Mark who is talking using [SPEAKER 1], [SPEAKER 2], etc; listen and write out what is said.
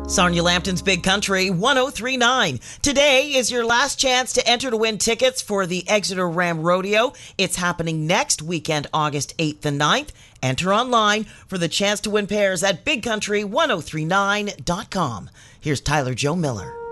[SPEAKER 1] Sarnia Lambton's Big Country 1039. Today is your last chance to enter to win tickets for the Exeter Ram Rodeo. It's happening next weekend, August 8th and 9th. Enter online for the chance to win pairs at bigcountry1039.com. Here's Tyler Joe Miller.